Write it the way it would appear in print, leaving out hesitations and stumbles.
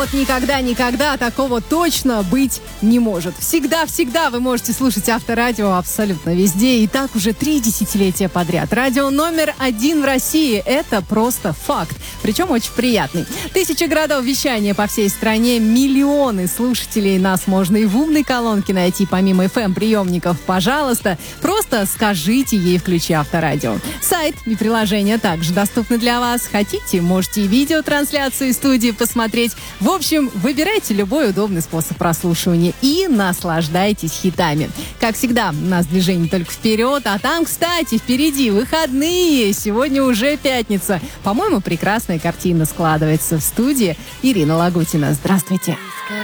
вот никогда такого точно быть не может. Всегда вы можете слушать Авторадио абсолютно везде. И так уже 3 десятилетия подряд. Радио номер 1 в России. Это просто факт. Причем очень приятный. 1000 городов вещания по всей стране. Миллионы слушателей. Нас можно и в умной колонке найти, помимо FM-приемников. Пожалуйста, просто скажите ей «Включи Авторадио». Сайт и приложение также доступны для вас. Хотите, можете и видеотрансляцию из студии посмотреть. В общем, выбирайте любой удобный способ прослушивания и наслаждайтесь хитами. Как всегда, у нас движение только вперед, а там, кстати, впереди выходные. Сегодня уже пятница. По-моему, прекрасная картина складывается. В студии Ирина Лагутина. Здравствуйте.